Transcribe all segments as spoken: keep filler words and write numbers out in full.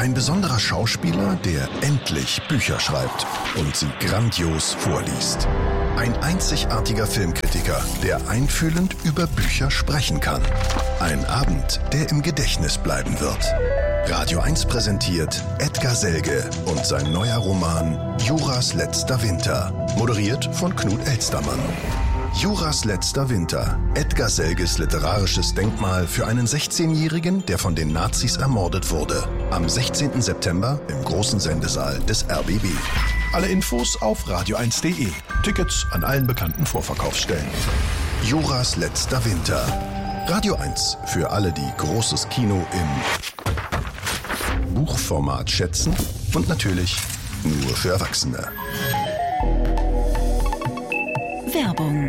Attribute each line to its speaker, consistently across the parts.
Speaker 1: Ein besonderer Schauspieler, der endlich Bücher schreibt und sie grandios vorliest. Ein einzigartiger Filmkritiker, der einfühlend über Bücher sprechen kann. Ein Abend, der im Gedächtnis bleiben wird. Radio eins präsentiert Edgar Selge und sein neuer Roman Juras letzter Winter, moderiert von Knut Elstermann. Juras letzter Winter, Edgar Selges literarisches Denkmal für einen sechzehnjährigen, der von den Nazis ermordet wurde. Am sechzehnten September im großen Sendesaal des R B B. Alle Infos auf radio eins punkt de. Tickets an allen bekannten Vorverkaufsstellen. Juras letzter Winter. Radio eins für alle, die großes Kino im Buchformat schätzen und natürlich nur für Erwachsene.
Speaker 2: Werbung.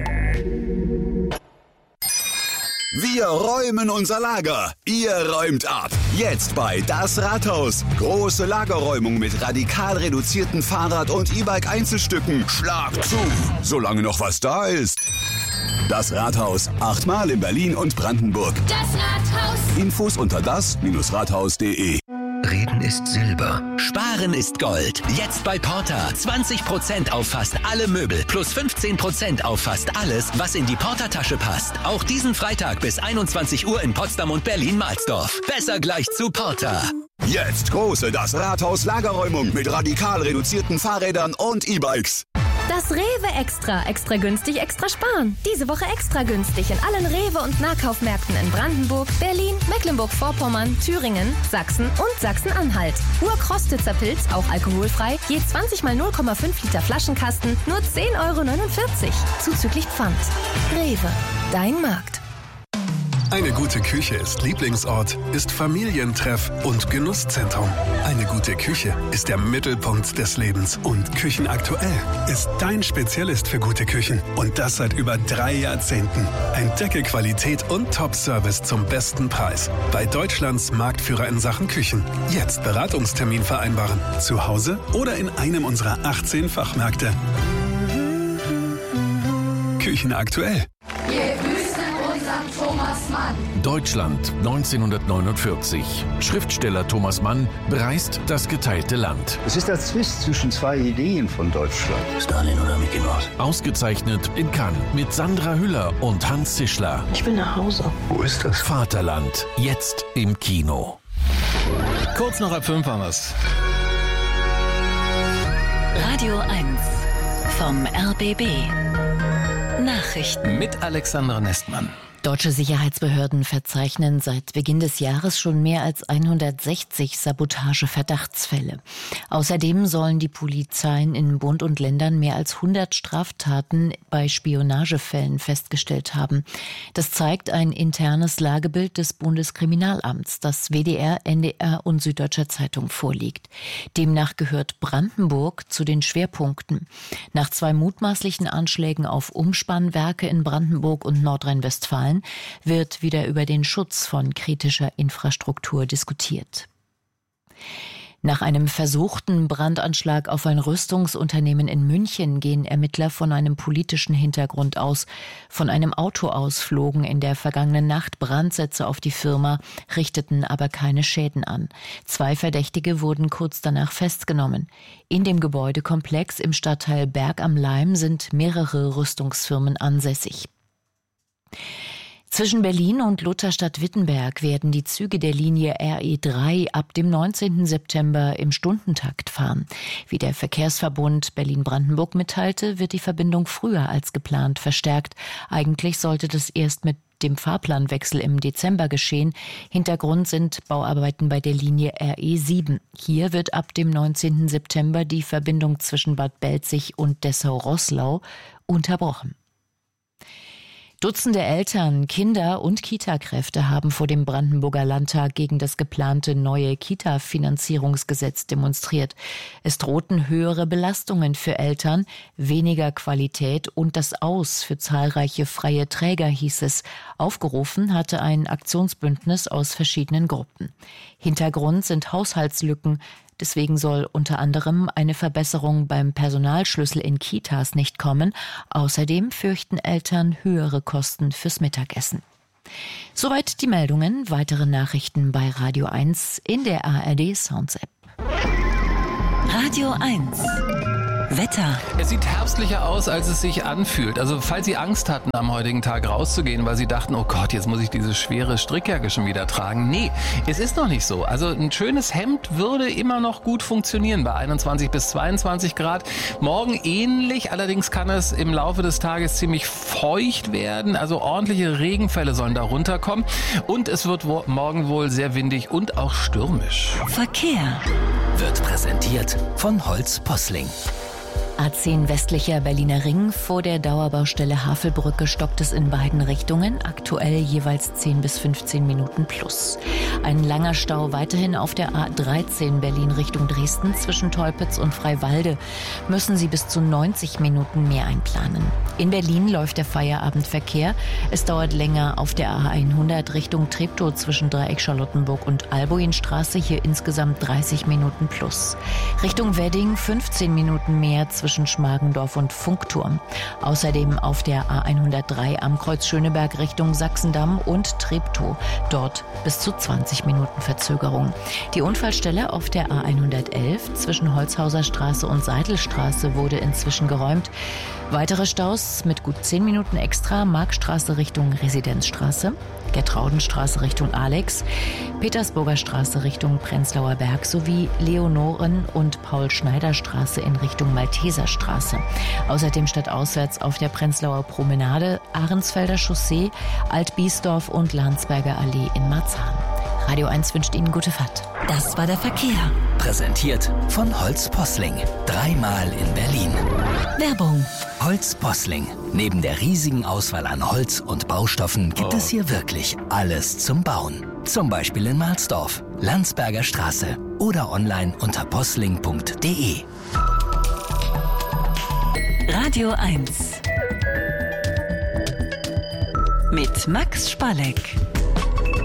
Speaker 3: Wir räumen unser Lager. Ihr räumt ab. Jetzt bei Das Rathaus. Große Lagerräumung mit radikal reduzierten Fahrrad- und E-Bike-Einzelstücken. Schlag zu, solange noch was da ist. Das Rathaus. Achtmal in Berlin und Brandenburg.
Speaker 4: Das Rathaus.
Speaker 3: Infos unter das Rathaus punkt de.
Speaker 5: Reden ist Silber.
Speaker 6: Sparen ist Gold. Jetzt bei Porter. zwanzig Prozent auf fast alle Möbel. Plus fünfzehn Prozent auf fast alles, was in die Porter-Tasche passt. Auch diesen Freitag bis einundzwanzig Uhr in Potsdam und Berlin-Mahlsdorf. Besser gleich zu Porter.
Speaker 3: Jetzt große Das Rathaus Lagerräumung mit radikal reduzierten Fahrrädern und E-Bikes.
Speaker 7: Das Rewe Extra. Extra günstig, extra sparen. Diese Woche extra günstig in allen Rewe- und Nahkaufmärkten in Brandenburg, Berlin, Mecklenburg-Vorpommern, Thüringen, Sachsen und Sachsen-Anhalt. Urkrostitzer Pilz, auch alkoholfrei, je zwanzig mal null Komma fünf Liter Flaschenkasten, nur zehn Euro neunundvierzig. Zuzüglich Pfand. Rewe. Dein Markt.
Speaker 8: Eine gute Küche ist Lieblingsort, ist Familientreff und Genusszentrum. Eine gute Küche ist der Mittelpunkt des Lebens. Und Küchenaktuell ist dein Spezialist für gute Küchen. Und das seit über drei Jahrzehnten. Entdecke Qualität und Top-Service zum besten Preis. Bei Deutschlands Marktführer in Sachen Küchen. Jetzt Beratungstermin vereinbaren. Zu Hause oder in einem unserer achtzehn Fachmärkte. Küchenaktuell.
Speaker 4: Thomas Mann.
Speaker 9: Deutschland neunzehnhundertneunundvierzig. Schriftsteller Thomas Mann bereist das geteilte Land.
Speaker 10: Es ist der Zwist zwischen zwei Ideen von Deutschland.
Speaker 5: Stalin oder Mickey Mouse?
Speaker 9: Ausgezeichnet in Cannes mit Sandra Hüller und Hans Zischler.
Speaker 11: Ich will nach Hause.
Speaker 10: Wo ist das?
Speaker 9: Vaterland. Jetzt im Kino.
Speaker 12: Kurz noch ab fünf haben wir's.
Speaker 2: Radio eins vom R B B. Nachrichten
Speaker 12: mit Alexandra Nestmann.
Speaker 13: Deutsche Sicherheitsbehörden verzeichnen seit Beginn des Jahres schon mehr als hundertsechzig Sabotage-Verdachtsfälle. Außerdem sollen die Polizeien in Bund und Ländern mehr als hundert Straftaten bei Spionagefällen festgestellt haben. Das zeigt ein internes Lagebild des Bundeskriminalamts, das W D R, N D R und Süddeutscher Zeitung vorliegt. Demnach gehört Brandenburg zu den Schwerpunkten. Nach zwei mutmaßlichen Anschlägen auf Umspannwerke in Brandenburg und Nordrhein-Westfalen wird wieder über den Schutz von kritischer Infrastruktur diskutiert. Nach einem versuchten Brandanschlag auf ein Rüstungsunternehmen in München gehen Ermittler von einem politischen Hintergrund aus. Von einem Auto aus flogen in der vergangenen Nacht Brandsätze auf die Firma, richteten aber keine Schäden an. Zwei Verdächtige wurden kurz danach festgenommen. In dem Gebäudekomplex im Stadtteil Berg am Laim sind mehrere Rüstungsfirmen ansässig. Zwischen Berlin und Lutherstadt-Wittenberg werden die Züge der Linie R E drei ab dem neunzehnten September im Stundentakt fahren. Wie der Verkehrsverbund Berlin-Brandenburg mitteilte, wird die Verbindung früher als geplant verstärkt. Eigentlich sollte das erst mit dem Fahrplanwechsel im Dezember geschehen. Hintergrund sind Bauarbeiten bei der Linie R E sieben. Hier wird ab dem neunzehnten September die Verbindung zwischen Bad Belzig und Dessau-Roßlau unterbrochen. Dutzende Eltern, Kinder und Kitakräfte haben vor dem Brandenburger Landtag gegen das geplante neue Kita-Finanzierungsgesetz demonstriert. Es drohten höhere Belastungen für Eltern, weniger Qualität und das Aus für zahlreiche freie Träger, hieß es. Aufgerufen hatte ein Aktionsbündnis aus verschiedenen Gruppen. Hintergrund sind Haushaltslücken. Deswegen soll unter anderem eine Verbesserung beim Personalschlüssel in Kitas nicht kommen. Außerdem fürchten Eltern höhere Kosten fürs Mittagessen. Soweit die Meldungen. Weitere Nachrichten bei Radio eins in der A R D Sounds App.
Speaker 2: Radio eins. Wetter.
Speaker 12: Es sieht herbstlicher aus, als es sich anfühlt. Also falls Sie Angst hatten, am heutigen Tag rauszugehen, weil Sie dachten, oh Gott, jetzt muss ich diese schwere Strickjacke schon wieder tragen. Nee, es ist noch nicht so. Also ein schönes Hemd würde immer noch gut funktionieren bei einundzwanzig bis zweiundzwanzig Grad. Morgen ähnlich, allerdings kann es im Laufe des Tages ziemlich feucht werden. Also ordentliche Regenfälle sollen da runterkommen. Und es wird wo- morgen wohl sehr windig und auch stürmisch.
Speaker 2: Verkehr.
Speaker 6: Wird präsentiert von Holz Posling.
Speaker 13: A zehn westlicher Berliner Ring. Vor der Dauerbaustelle Havelbrücke stockt es in beiden Richtungen. Aktuell jeweils zehn bis fünfzehn Minuten plus. Ein langer Stau weiterhin auf der A dreizehn Berlin Richtung Dresden. Zwischen Teupitz und Freiwalde müssen Sie bis zu neunzig Minuten mehr einplanen. In Berlin läuft der Feierabendverkehr. Es dauert länger auf der A hundert Richtung Treptow zwischen Dreieck Charlottenburg und Albuinstraße. Hier insgesamt dreißig Minuten plus. Richtung Wedding fünfzehn Minuten mehr zwischen Schmargendorf und Funkturm. Außerdem auf der A hundertdrei am Kreuz Schöneberg Richtung Sachsendamm und Treptow. Dort bis zu zwanzig Minuten Verzögerung. Die Unfallstelle auf der A hundertelf zwischen Holzhauser Straße und Seidelstraße wurde inzwischen geräumt. Weitere Staus mit gut zehn Minuten extra: Markstraße Richtung Residenzstraße, Gertraudenstraße Richtung Alex, Petersburger Straße Richtung Prenzlauer Berg sowie Leonoren- und Paul-Schneider-Straße in Richtung Malteserstraße. Außerdem stadtauswärts auf der Prenzlauer Promenade, Ahrensfelder Chaussee, Altbiesdorf und Landsberger Allee in Marzahn. Radio eins wünscht Ihnen gute Fahrt.
Speaker 2: Das war der Verkehr.
Speaker 6: Präsentiert von Holz Posling. Dreimal in Berlin.
Speaker 2: Werbung.
Speaker 6: Holz Posling. Neben der riesigen Auswahl an Holz und Baustoffen gibt
Speaker 12: Oh.
Speaker 6: es hier wirklich alles zum Bauen. Zum Beispiel in Marsdorf, Landsberger Straße oder online unter posling punkt de.
Speaker 2: Radio eins. Mit Max Spalleck.